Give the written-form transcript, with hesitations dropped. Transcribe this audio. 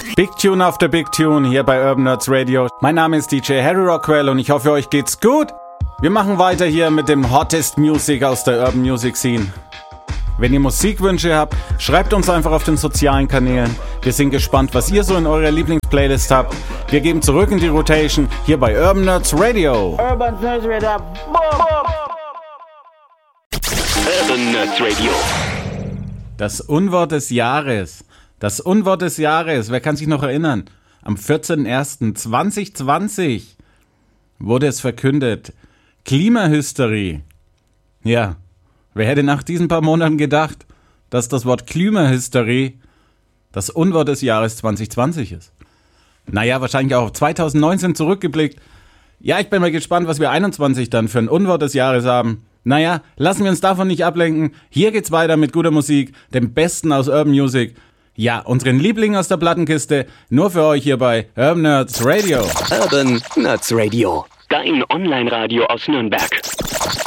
Big Tune after Big Tune hier bei Urban Nerds Radio. Mein Name ist DJ Harry Rockwell und ich hoffe, euch geht's gut. Wir machen weiter hier mit dem Hottest Music aus der Urban Music Scene. Wenn ihr Musikwünsche habt, schreibt uns einfach auf den sozialen Kanälen. Wir sind gespannt, was ihr so in eurer Lieblingsplaylist habt. Wir geben zurück in die Rotation hier bei Urban Nerds Radio. Urban Nerds Radio. Urban Nerds Radio. Das Unwort des Jahres. Das Unwort des Jahres, wer kann sich noch erinnern? Am 14.01.2020 wurde es verkündet. Klimahysterie. Ja, wer hätte nach diesen paar Monaten gedacht, dass das Wort Klimahysterie das Unwort des Jahres 2020 ist? Naja, wahrscheinlich auch auf 2019 zurückgeblickt. Ja, ich bin mal gespannt, was wir 21 dann für ein Unwort des Jahres haben. Naja, lassen wir uns davon nicht ablenken. Hier geht's weiter mit guter Musik, dem Besten aus Urban Music. Ja, unseren Liebling aus der Plattenkiste, nur für euch hier bei Urban Nerds Radio. Urban Nerds Radio. Dein Online-Radio aus Nürnberg.